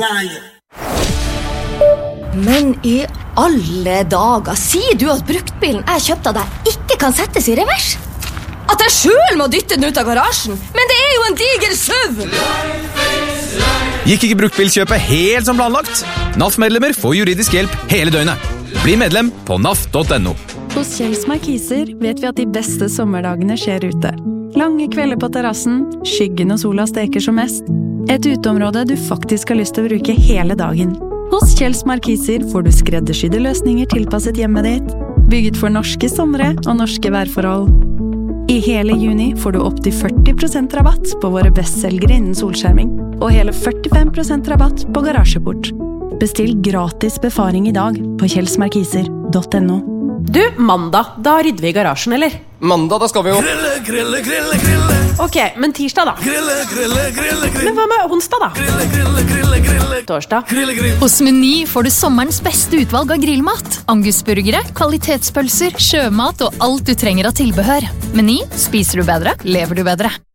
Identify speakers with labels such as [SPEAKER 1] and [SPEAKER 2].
[SPEAKER 1] Men i alle dager, sier du at bruktbilen jeg kjøpte av deg ikke kan settes i revers? At jeg selv må dytte den ut av garasjen? Men det er jo en diger SUV!
[SPEAKER 2] Gikk ikke bruktbilkjøpet helt som planlagt? NAF-medlemmer får juridisk hjelp hele døgnet. Bli medlem på naf.no.
[SPEAKER 3] Hos Kjells Markiser vet vi at de beste sommerdagene skjer ute. Lange kvelder på terrassen, skyggen og sola steker som mest. Et uteområde du faktisk har lyst til å bruke hele dagen. Hos Kjells Markiser får du skreddersydde løsninger tilpasset hjemmet ditt, bygget for norske somre og norske værforhold. I hele juni får du opp til 40% rabatt på våre bestselgere innen solskjerming, og hele 45% rabatt på garasjeport. Bestill gratis befaring i dag på kjellsmarkiser.no.
[SPEAKER 4] Du, mandag, da rydder vi i garasjen, eller?
[SPEAKER 5] Mandag, da skal vi jo
[SPEAKER 6] Grille.
[SPEAKER 4] Ok, men tirsdag da?
[SPEAKER 6] Grille.
[SPEAKER 4] Men hva med onsdag da?
[SPEAKER 6] Grille.
[SPEAKER 4] Torsdag?
[SPEAKER 7] Hos Meny får du sommerens beste utvalg av grillmat. Angusburgere, kvalitetspølser, sjømat og alt du trenger av tilbehør. Meny, spiser du bedre, lever du bedre.